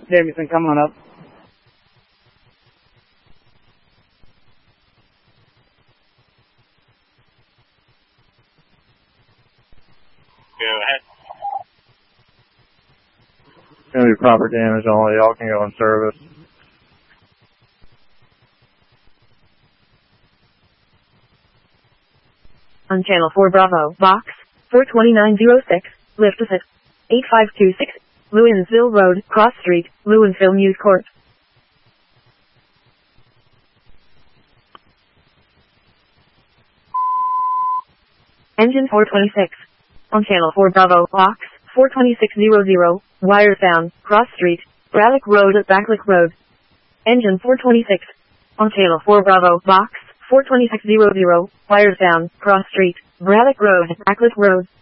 Davidson, come on up. Go ahead. It's going to be proper damage only. Y'all can go in service. On Channel 4 Bravo, Box 42906, lift at 8526, Lewinsville Road, Cross Street, Lewinsville News Court. Engine 426. On Channel 4 Bravo, Box 42600, wires down, Cross Street, Braddock Road at Backlick Road. Engine 426. On Channel 4 Bravo, Box 42600, wires down, Cross Street, Braddock Road, Backlick Road.